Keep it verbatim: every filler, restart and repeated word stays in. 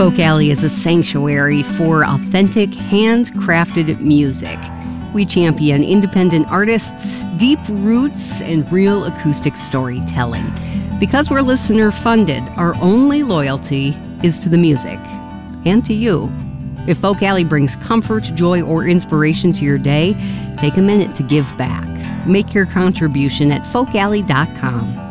Folk Alley is a sanctuary for authentic, handcrafted music. We champion independent artists, deep roots, and real acoustic storytelling. Because we're listener-funded, our only loyalty is to the music and to you. If Folk Alley brings comfort, joy, or inspiration to your day, take a minute to give back. Make your contribution at folk alley dot com.